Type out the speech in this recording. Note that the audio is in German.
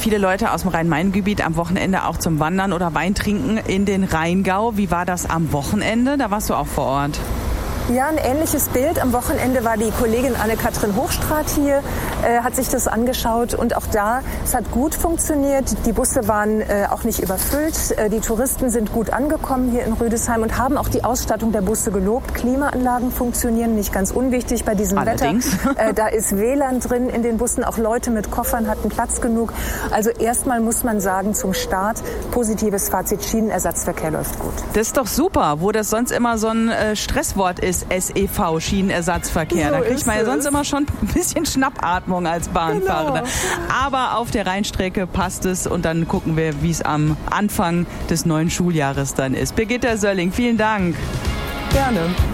viele Leute aus dem Rhein-Main-Gebiet am Wochenende auch zum Wandern oder Weintrinken in den Rheingau. Wie war das am Wochenende? Da warst du auch vor Ort. Ja, ein ähnliches Bild. Am Wochenende war die Kollegin Anne-Kathrin Hochstraat hier, hat sich das angeschaut. Und auch da, es hat gut funktioniert. Die Busse waren auch nicht überfüllt. Die Touristen sind gut angekommen hier in Rüdesheim und haben auch die Ausstattung der Busse gelobt. Klimaanlagen funktionieren, nicht ganz unwichtig bei diesem Allerdings. Wetter. Da ist WLAN drin in den Bussen. Auch Leute mit Koffern hatten Platz genug. Also erstmal muss man sagen, zum Start, positives Fazit, Schienenersatzverkehr läuft gut. Das ist doch super, wo das sonst immer so ein Stresswort ist, SEV, Schienenersatzverkehr. So da kriegt man ja sonst es. immer schon ein bisschen Schnappatmung als Bahnfahrender. Genau. Aber auf der Rheinstrecke passt es und dann gucken wir, wie es am Anfang des neuen Schuljahres dann ist. Birgitta Sölling, vielen Dank. Gerne.